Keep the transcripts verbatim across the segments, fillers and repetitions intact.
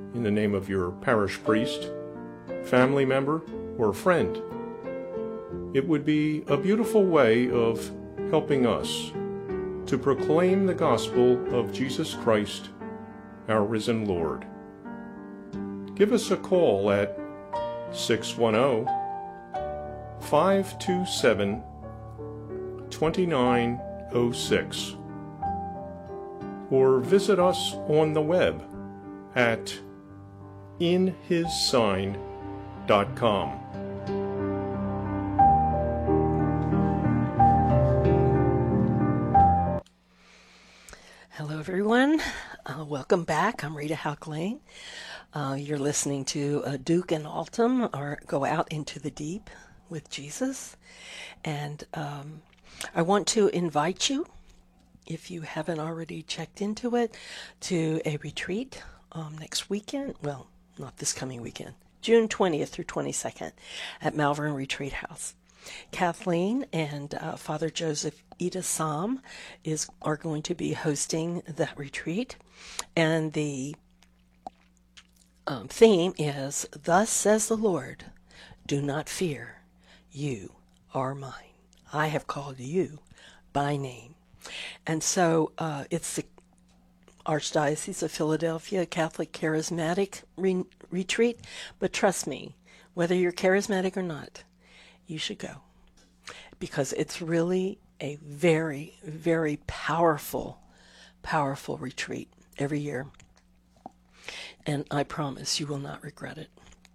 in the name of your parish priest, family member, or friend. It would be a beautiful way of helping us to proclaim the gospel of Jesus Christ, our risen Lord. Give us a call at six one zero, five two seven, two nine zero six or visit us on the web at in his sign dot com. Hello, everyone. Uh, welcome back. I'm Rita Halklane. Uh, you're listening to uh, Duke and Altum, or Go Out into the Deep with Jesus. And um, I want to invite you, if you haven't already checked into it, to a retreat um, next weekend. Well, not this coming weekend. June twentieth through twenty-second at Malvern Retreat House. Kathleen and uh, Father Joseph Idesam is are going to be hosting that retreat, and the um, theme is, "Thus says the Lord, do not fear, you are mine. I have called you by name." And so uh, it's the Archdiocese of Philadelphia Catholic Charismatic re- Retreat, but trust me, whether you're charismatic or not, you should go, because it's really a very, very powerful, powerful retreat every year, and I promise you will not regret it.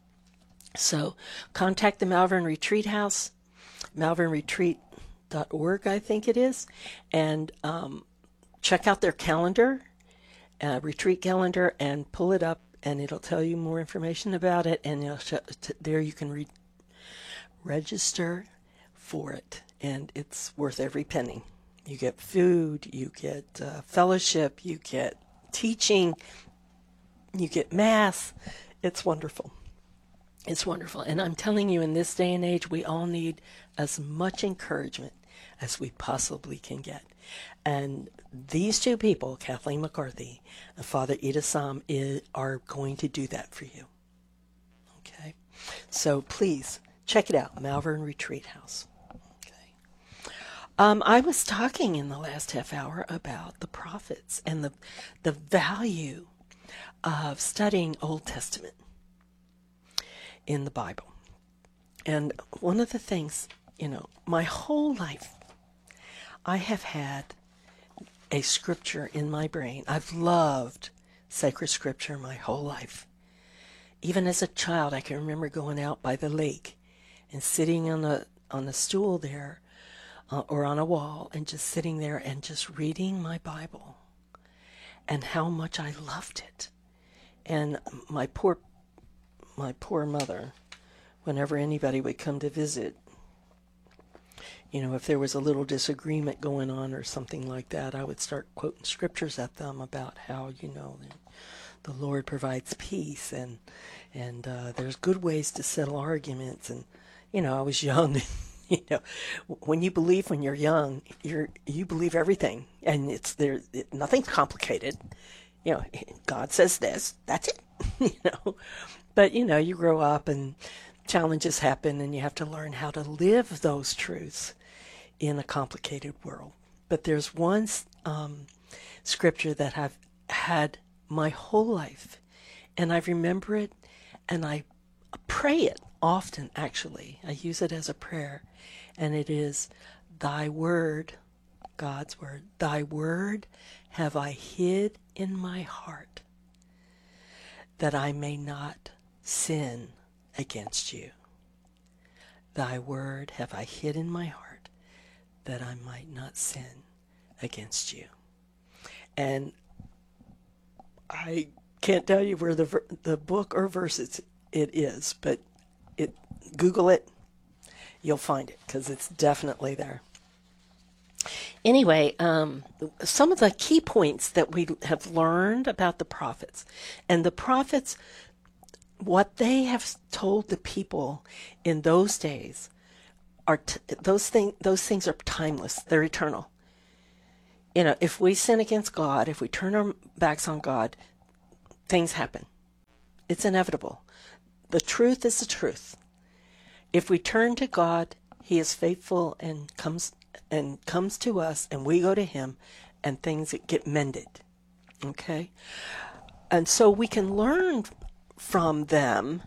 So contact the Malvern Retreat House, malvern retreat dot org, I think it is, and um, check out their calendar, uh, retreat calendar, and pull it up, and it'll tell you more information about it, and it'll show, t- there you can re- register for it, and it's worth every penny. You get food, you get uh, fellowship, you get teaching, you get mass. It's wonderful. It's wonderful. And I'm telling you, in this day and age, we all need as much encouragement as we possibly can get. And these two people, Kathleen McCarthy and Father Idesam, is, are going to do that for you. Okay? So please, check it out, Malvern Retreat House. Okay. Um, I was talking in the last half hour about the prophets and the the value of studying Old Testament in the Bible. And one of the things, you know, my whole life, I have had a scripture in my brain. I've loved sacred scripture my whole life. Even as a child, I can remember going out by the lake and sitting on a on a stool there uh, or on a wall and just sitting there and just reading my Bible, and how much I loved it. And my poor my poor mother, whenever anybody would come to visit, you know, if there was a little disagreement going on or something like that, I would start quoting scriptures at them about how, you know, the Lord provides peace, and and uh, there's good ways to settle arguments. And, you know, I was young. You know, when you believe when you're young, you're you believe everything, and it's there. It, nothing's complicated. You know, God says this. That's it. You know, but you know, you grow up and challenges happen, and you have to learn how to live those truths in a complicated world. But there's one um, scripture that I've had my whole life, and I remember it, and I pray it often, actually. I use it as a prayer, and it is, "Thy word," God's word, "Thy word have I hid in my heart, that I may not sin against you. Thy word have I hid in my heart, that I might not sin against you." And I can't tell you where the ver- the book or verses it is, but it Google it, you'll find it, because it's definitely there. Anyway, um, some of the key points that we have learned about the prophets, and the prophets, what they have told the people in those days, are t- those things. Those things are timeless. They're eternal. You know, if we sin against God, if we turn our backs on God, things happen. It's inevitable. The truth is the truth. If we turn to God, he is faithful and comes and comes to us, and we go to him, and things get mended. Okay? And so we can learn from them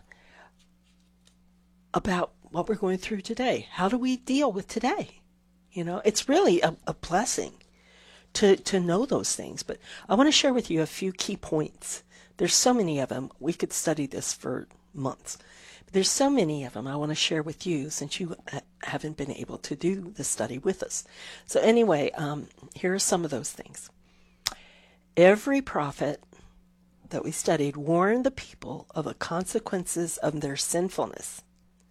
about what we're going through today. How do we deal with today? You know, it's really a, a blessing to, to know those things. But I want to share with you a few key points. There's so many of them. We could study this for months. But there's so many of them I want to share with you since you ha- haven't been able to do the study with us. So anyway, um, here are some of those things. Every prophet that we studied warned the people of the consequences of their sinfulness.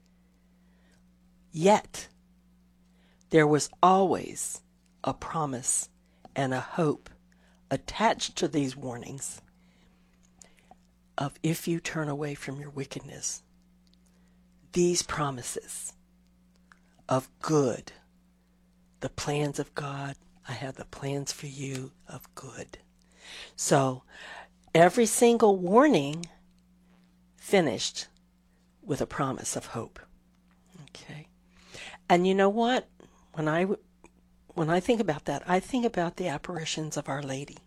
Yet, there was always a promise and a hope attached to these warnings of if you turn away from your wickedness. These promises of good, the plans of God, I have the plans for you of good. So, every single warning finished with a promise of hope. Okay. And you know what? When I, when I think about that, I think about the apparitions of Our Lady.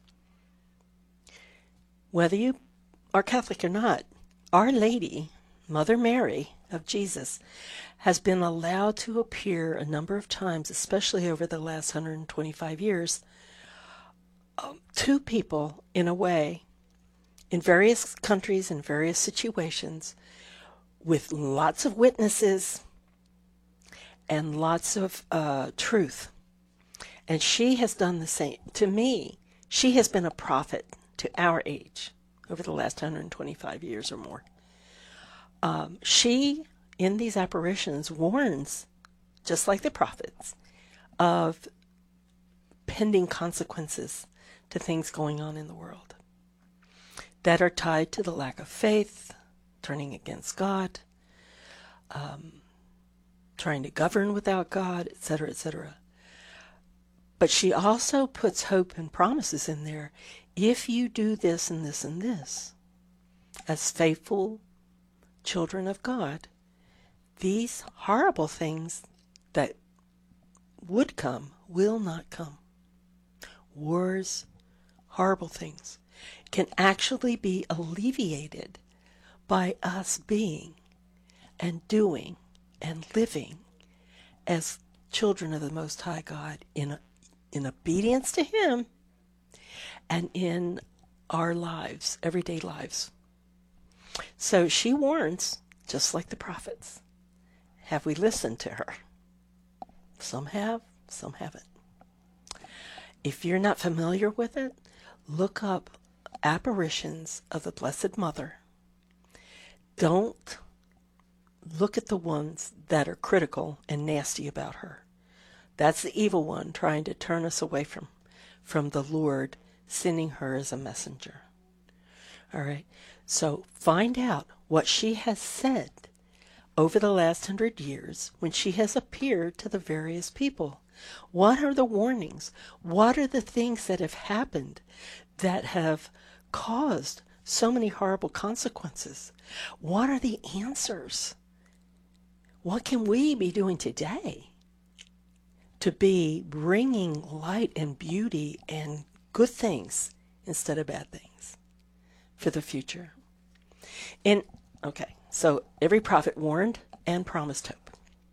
Whether you are Catholic or not, Our Lady, Mother Mary of Jesus, has been allowed to appear a number of times, especially over the last one hundred twenty-five years, um, to people in a way, in various countries, in various situations, with lots of witnesses and lots of uh, truth. And she has done the same. To me, she has been a prophet to our age over the last one hundred twenty-five years or more. Um, she, in these apparitions, warns, just like the prophets, of pending consequences to things going on in the world that are tied to the lack of faith, turning against God, um, trying to govern without God, et cetera, et cetera. But she also puts hope and promises in there. If you do this and this and this, as faithful children of God, these horrible things that would come will not come. Wars, horrible things, can actually be alleviated by us being and doing and living as children of the Most High God in in obedience to Him and in our lives, everyday lives. So she warns, just like the prophets. Have we listened to her? Some have, some haven't. If you're not familiar with it, look up apparitions of the Blessed Mother. Don't look at the ones that are critical and nasty about her. That's the evil one trying to turn us away from, from the Lord, sending her as a messenger. All right. So find out what she has said over the last hundred years when she has appeared to the various people. What are the warnings? What are the things that have happened that have caused so many horrible consequences? What are the answers? What can we be doing today to be bringing light and beauty and good things instead of bad things for the future? And okay, so every prophet warned and promised hope.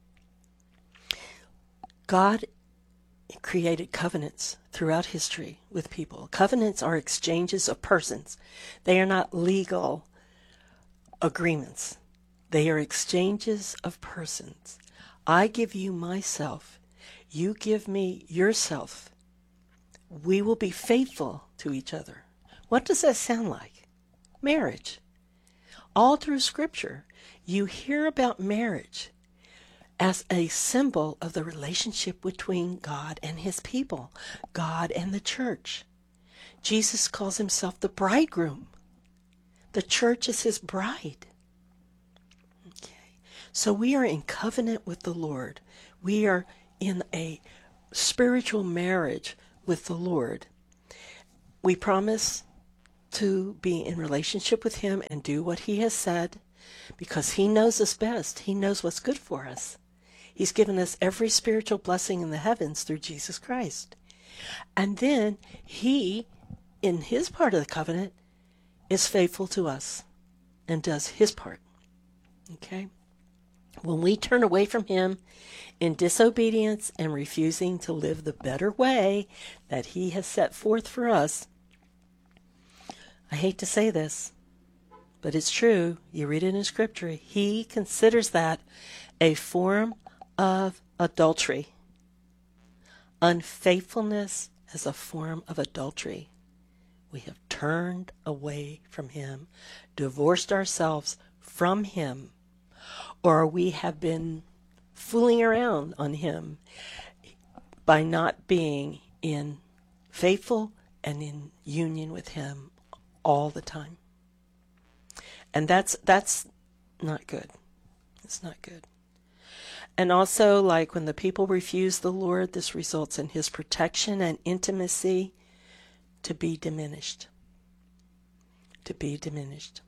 God created covenants throughout history with people. Covenants are exchanges of persons. They are not legal agreements. They are exchanges of persons. I give you myself. You give me yourself. We will be faithful to each other. What does that sound like? Marriage. All through Scripture, you hear about marriage as a symbol of the relationship between God and His people, God and the church. Jesus calls Himself the bridegroom. The church is His bride. Okay. So we are in covenant with the Lord. We are in a spiritual marriage with the Lord. We promise to be in relationship with him and do what he has said, because he knows us best. He knows what's good for us. He's given us every spiritual blessing in the heavens through Jesus Christ. And then he, in his part of the covenant, is faithful to us and does his part. Okay? When we turn away from him in disobedience and refusing to live the better way that he has set forth for us, I hate to say this, but it's true. You read it in Scripture. He considers that a form of adultery. Unfaithfulness as a form of adultery. We have turned away from him, divorced ourselves from him, or we have been fooling around on him by not being in faithful and in union with him all the time. And that's that's not good. It's not good. And also, like when the people refuse the Lord, this results in his protection and intimacy to be diminished. To be diminished.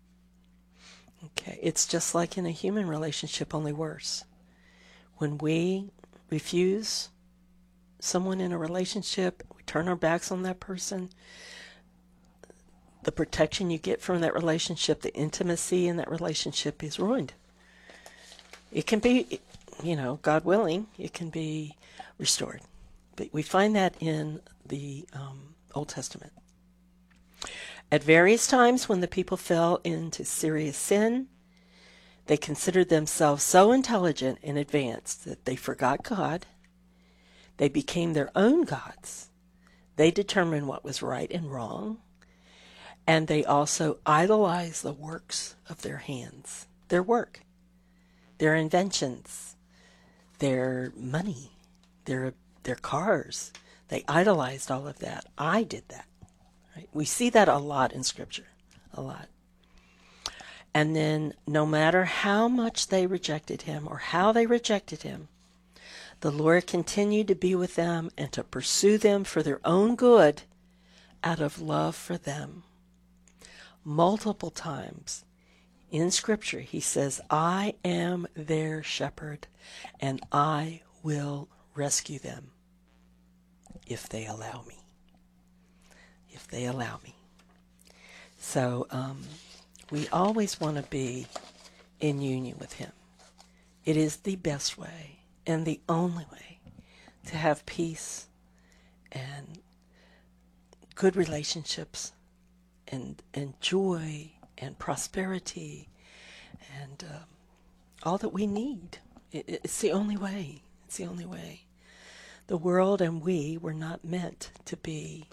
Okay, it's just like in a human relationship, only worse. When we refuse someone in a relationship, we turn our backs on that person, the protection you get from that relationship, the intimacy in that relationship is ruined. It can be, you know, God willing, it can be restored. But we find that in the um, Old Testament. At various times when the people fell into serious sin, they considered themselves so intelligent and advanced that they forgot God. They became their own gods. They determined what was right and wrong. And they also idolized the works of their hands, their work, their inventions, their money, their their cars. They idolized all of that. I did that. Right? We see that a lot in Scripture, a lot. And then no matter how much they rejected him or how they rejected him, the Lord continued to be with them and to pursue them for their own good out of love for them. Multiple times in Scripture, he says, I am their shepherd and I will rescue them if they allow me. If they allow me. So um, we always want to be in union with him. It is the best way and the only way to have peace and good relationships and, and joy and prosperity and um, all that we need. It, it's the only way. It's the only way. The world and we were not meant to be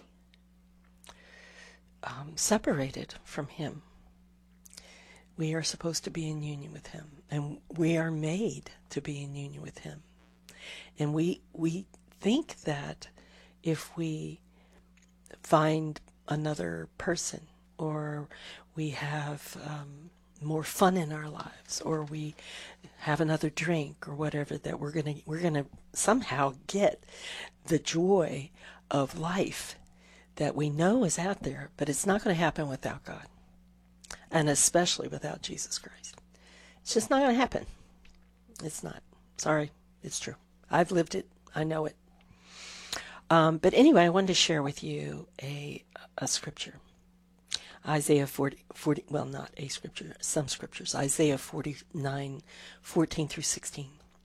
um, separated from him. We are supposed to be in union with him, and we are made to be in union with him. And we we think that if we find another person, or we have um, more fun in our lives, or we have another drink, or whatever, that we're gonna we're gonna somehow get the joy of life that we know is out there, but it's not going to happen without God, and especially without Jesus Christ. It's just not going to happen. It's not. Sorry, it's true. I've lived it. I know it. Um, but anyway, I wanted to share with you a a scripture. Isaiah forty, forty, well, not a scripture, some scriptures. Isaiah forty-nine, fourteen through sixteen.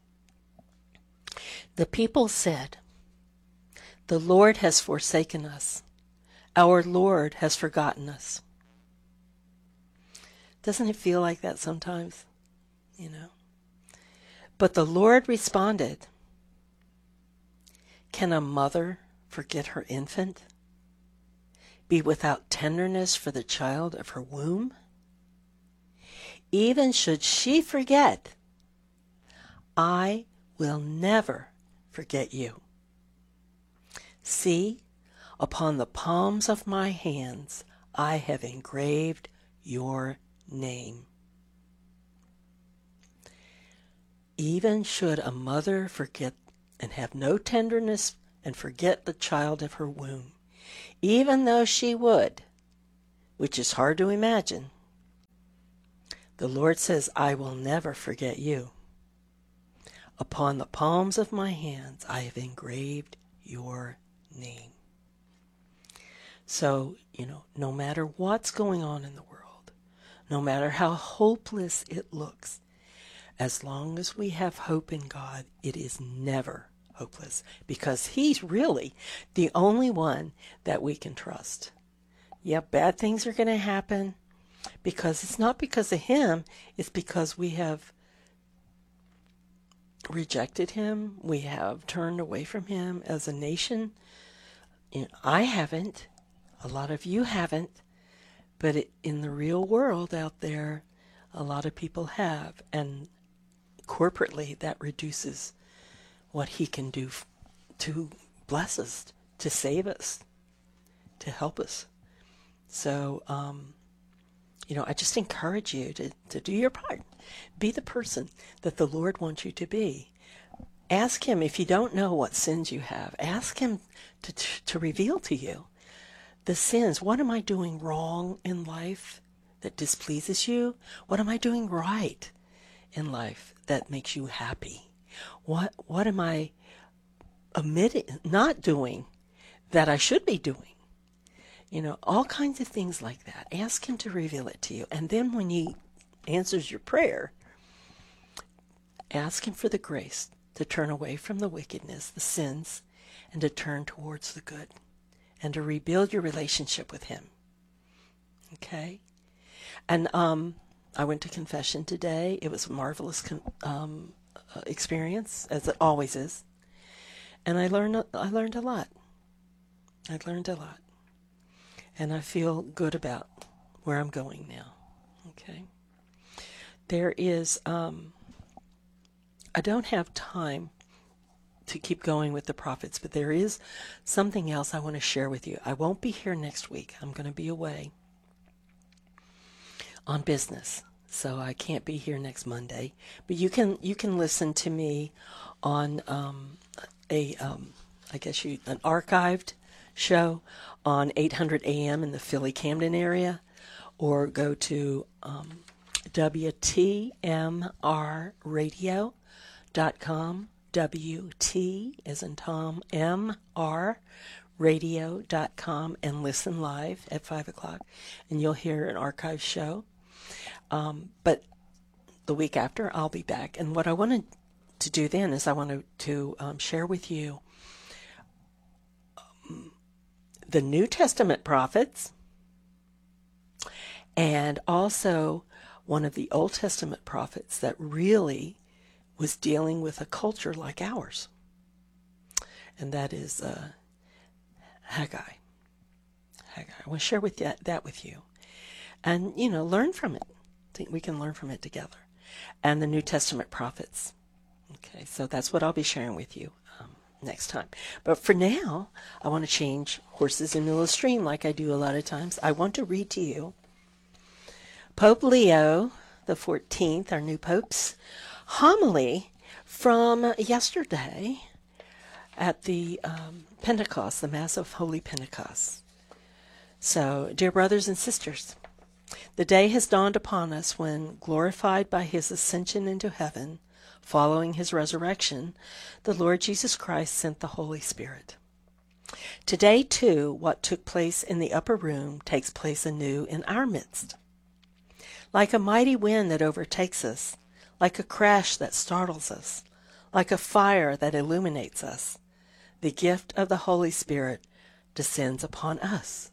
The people said, the Lord has forsaken us. Our Lord has forgotten us. Doesn't it feel like that sometimes? You know. But the Lord responded, can a mother forget her infant? Be without tenderness for the child of her womb? Even should she forget, I will never forget you. See, upon the palms of my hands I have engraved your name. Even should a mother forget and have no tenderness and forget the child of her womb, even though she would, which is hard to imagine, the Lord says, I will never forget you. Upon the palms of my hands, I have engraved your name. So, you know, no matter what's going on in the world, no matter how hopeless it looks, as long as we have hope in God, it is never hopeless, because He's really the only one that we can trust. Yep, bad things are going to happen, because it's not because of Him, it's because we have rejected Him, we have turned away from Him as a nation. You know, I haven't, a lot of you haven't, but it, in the real world out there, a lot of people have, and corporately that reduces what He can do f- to bless us, to save us, to help us. So, um, you know, I just encourage you to, to do your part. Be the person that the Lord wants you to be. Ask Him, if you don't know what sins you have, ask Him to, to, to reveal to you the sins. What am I doing wrong in life that displeases you? What am I doing right in life that makes you happy? What what am I omitting, not doing that I should be doing? You know, all kinds of things like that. Ask Him to reveal it to you. And then when He answers your prayer, ask Him for the grace to turn away from the wickedness, the sins, and to turn towards the good, and to rebuild your relationship with Him. Okay? And um, I went to confession today. It was a marvelous con- um, experience, as it always is. And I learned, I learned a lot. I learned a lot. And I feel good about where I'm going now. Okay? There is, um, I don't have time to keep going with the prophets, but there is something else I want to share with you. I won't be here next week. I'm going to be away on business, so I can't be here next Monday. But you can you can listen to me on um, a um, I guess you an archived show on eight hundred A M in the Philly Camden area, or go to um, W T M R radio dot com. W T as in Tom, M R radio dot com, and listen live at five o'clock, and you'll hear an archive show. Um, but the week after, I'll be back. And what I wanted to do then is I wanted to um, share with you um, the New Testament prophets, and also one of the Old Testament prophets that really was dealing with a culture like ours. And that is uh, Haggai. Haggai. I want to share with that, that with you. And, you know, learn from it. I think we can learn from it together. And the New Testament prophets. Okay, so that's what I'll be sharing with you um, next time. But for now, I want to change horses into a stream like I do a lot of times. I want to read to you Pope Leo the fourteenth, our new pope's homily from yesterday at the um, Pentecost, the Mass of Holy Pentecost. So, dear brothers and sisters, the day has dawned upon us when, glorified by His ascension into heaven, following His resurrection, the Lord Jesus Christ sent the Holy Spirit. Today, too, what took place in the upper room takes place anew in our midst. Like a mighty wind that overtakes us, like a crash that startles us, like a fire that illuminates us, the gift of the Holy Spirit descends upon us.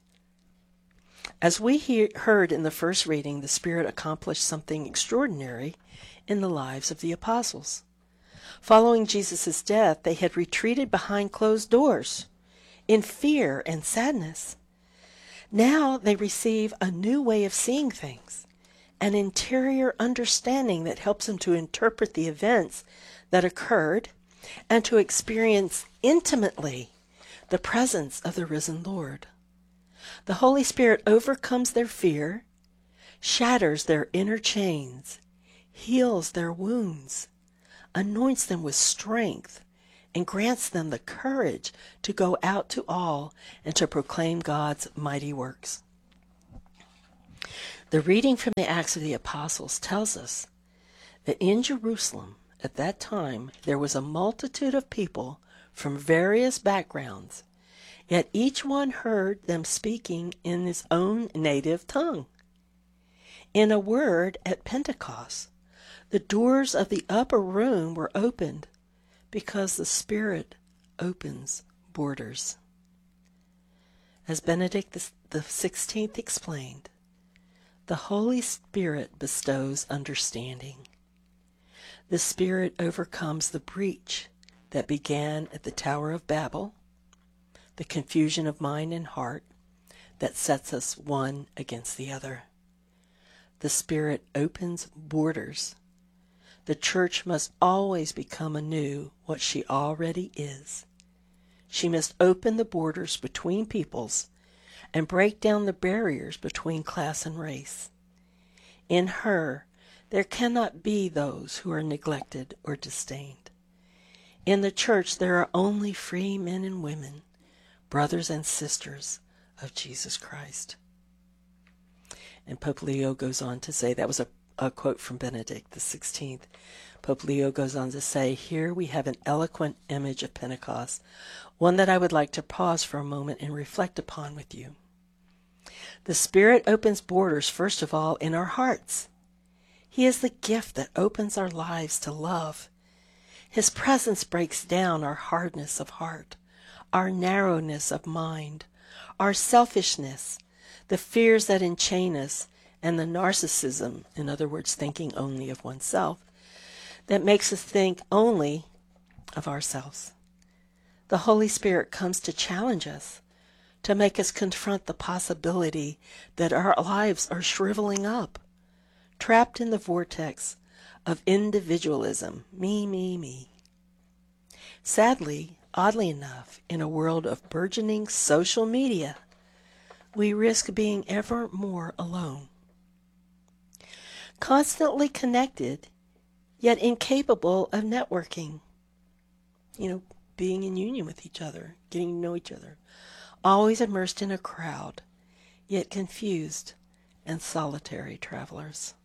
As we hear, heard in the first reading, the Spirit accomplished something extraordinary in the lives of the apostles. Following Jesus' death, they had retreated behind closed doors in fear and sadness. Now they receive a new way of seeing things, an interior understanding that helps them to interpret the events that occurred and to experience intimately the presence of the risen Lord. The Holy Spirit overcomes their fear, shatters their inner chains, heals their wounds, anoints them with strength, and grants them the courage to go out to all and to proclaim God's mighty works. The reading from the Acts of the Apostles tells us that in Jerusalem at that time there was a multitude of people from various backgrounds, yet each one heard them speaking in his own native tongue. In a word, at Pentecost, the doors of the upper room were opened because the Spirit opens borders. As Benedict the sixteenth explained, the Holy Spirit bestows understanding. The Spirit overcomes the breach that began at the Tower of Babel, the confusion of mind and heart that sets us one against the other. The Spirit opens borders. The church must always become anew what she already is. She must open the borders between peoples and break down the barriers between class and race. In her, there cannot be those who are neglected or disdained. In the church, there are only free men and women, brothers and sisters of Jesus Christ. And Pope Leo goes on to say, that was a, a quote from Benedict the sixteenth. Pope Leo goes on to say, here we have an eloquent image of Pentecost, one that I would like to pause for a moment and reflect upon with you. The Spirit opens borders, first of all, in our hearts. He is the gift that opens our lives to love. His presence breaks down our hardness of heart, our narrowness of mind, our selfishness, the fears that enchain us, and the narcissism, in other words, thinking only of oneself, that makes us think only of ourselves. The Holy Spirit comes to challenge us, to make us confront the possibility that our lives are shriveling up, trapped in the vortex of individualism, me, me, me. Sadly, oddly enough, in a world of burgeoning social media, we risk being ever more alone. Constantly connected, yet incapable of networking. You know, being in union with each other, getting to know each other. Always immersed in a crowd, yet confused and solitary travelers.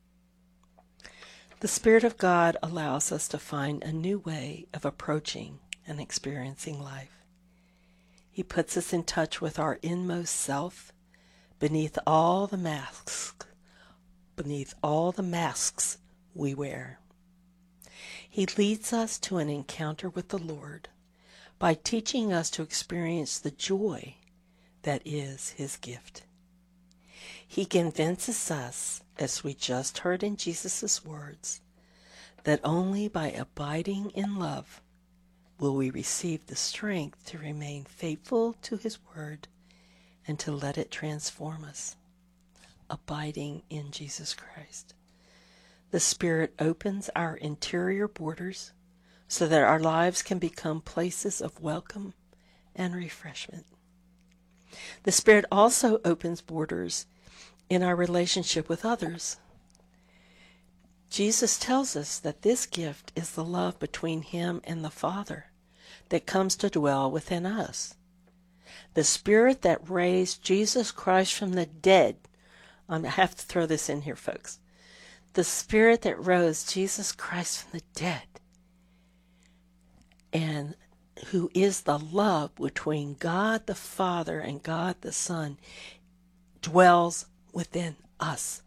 The Spirit of God allows us to find a new way of approaching and experiencing life. He puts us in touch with our inmost self, beneath all the masks, beneath all the masks we wear. He leads us to an encounter with the Lord by teaching us to experience the joy that is His gift. He convinces us, as we just heard in Jesus' words, that only by abiding in love will we receive the strength to remain faithful to His word and to let it transform us. Abiding in Jesus Christ. The Spirit opens our interior borders so that our lives can become places of welcome and refreshment. The Spirit also opens borders in our relationship with others. Jesus tells us that this gift is the love between Him and the Father that comes to dwell within us. The Spirit that raised Jesus Christ from the dead, I have to throw this in here, folks. The Spirit that rose Jesus Christ from the dead, and who is the love between God the Father and God the Son, dwells within us,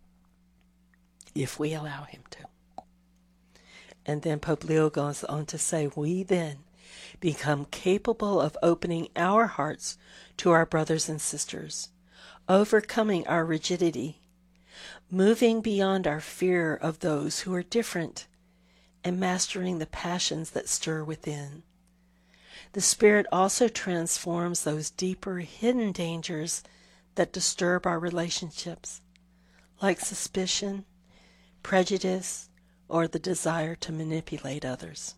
if we allow Him to. And then Pope Leo goes on to say, we then become capable of opening our hearts to our brothers and sisters, overcoming our rigidity, moving beyond our fear of those who are different, and mastering the passions that stir within. The Spirit also transforms those deeper hidden dangers that disturb our relationships, like suspicion, prejudice, or the desire to manipulate others.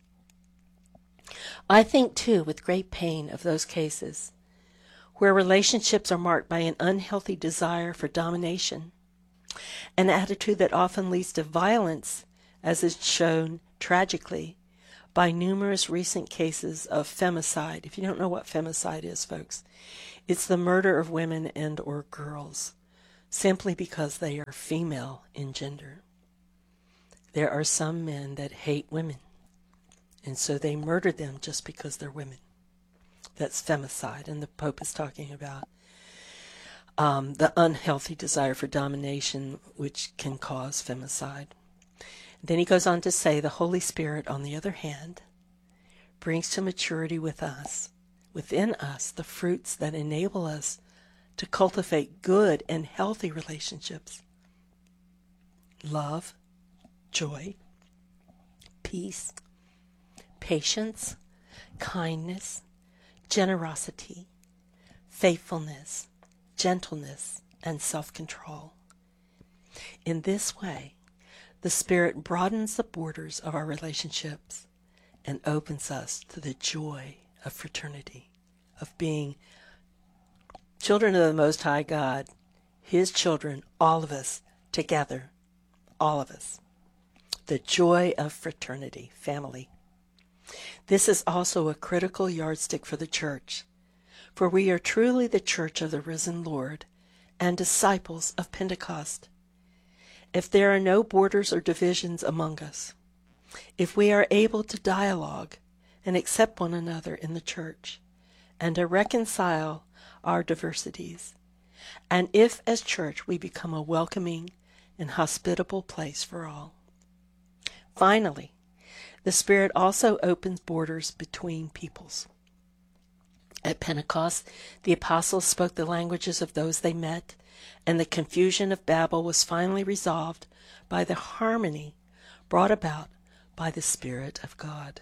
I think, too, with great pain of those cases where relationships are marked by an unhealthy desire for domination, an attitude that often leads to violence, as is shown tragically by numerous recent cases of femicide. If you don't know what femicide is, folks, it's the murder of women and or girls simply because they are female in gender. There are some men that hate women, and so they murder them just because they're women. That's femicide, and the Pope is talking about um, the unhealthy desire for domination, which can cause femicide. Then he goes on to say, the Holy Spirit, on the other hand, brings to maturity with us, within us, the fruits that enable us to cultivate good and healthy relationships. Love, joy, peace, patience, kindness, generosity, faithfulness, gentleness, and self-control. In this way, the Spirit broadens the borders of our relationships and opens us to the joy of fraternity, of being children of the Most High God, His children, all of us, together, all of us. The joy of fraternity, family. This is also a critical yardstick for the church, for we are truly the church of the risen Lord and disciples of Pentecost. If there are no borders or divisions among us, if we are able to dialogue and accept one another in the church and to reconcile our diversities, and if as church we become a welcoming and hospitable place for all. Finally, the Spirit also opens borders between peoples. At Pentecost, the apostles spoke the languages of those they met, and the confusion of Babel was finally resolved by the harmony brought about by the Spirit of God.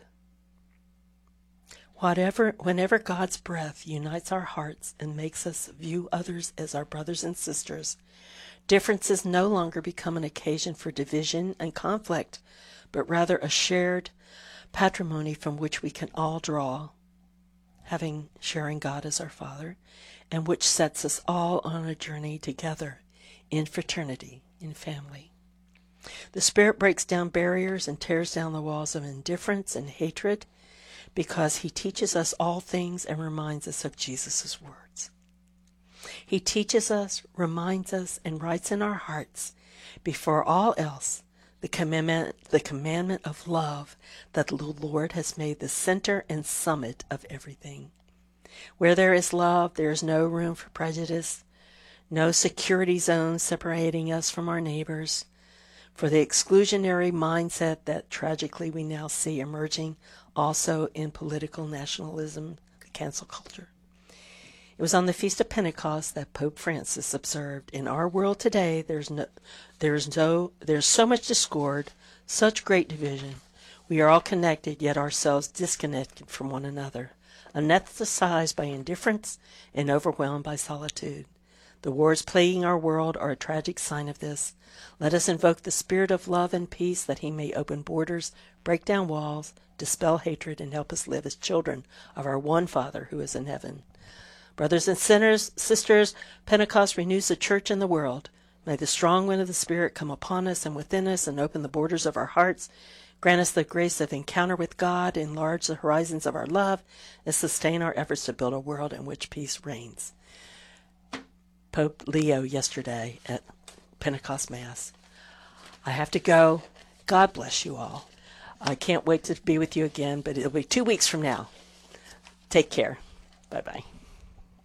Whatever, whenever God's breath unites our hearts and makes us view others as our brothers and sisters, differences no longer become an occasion for division and conflict, but rather a shared patrimony from which we can all draw, having sharing God as our Father, and which sets us all on a journey together in fraternity, in family. The Spirit breaks down barriers and tears down the walls of indifference and hatred, because He teaches us all things and reminds us of Jesus' words. He teaches us, reminds us, and writes in our hearts, before all else, the commandment, the commandment of love that the Lord has made the center and summit of everything. Where there is love, there is no room for prejudice, no security zone separating us from our neighbors, for the exclusionary mindset that tragically we now see emerging also in political nationalism, the cancel culture. It was on the Feast of Pentecost that Pope Francis observed, in our world today, there's no, there's no, there's so much discord, such great division. We are all connected, yet ourselves disconnected from one another, anesthetized by indifference and overwhelmed by solitude. The wars plaguing our world are a tragic sign of this. Let us invoke the Spirit of love and peace that He may open borders, break down walls, dispel hatred, and help us live as children of our one Father who is in heaven. Brothers and sinners, sisters, Pentecost renews the church and the world. May the strong wind of the Spirit come upon us and within us and open the borders of our hearts. Grant us the grace of encounter with God, enlarge the horizons of our love, and sustain our efforts to build a world in which peace reigns. Pope Leo yesterday at Pentecost Mass. I have to go. God bless you all. I can't wait to be with you again, but it'll be two weeks from now. Take care. Bye-bye.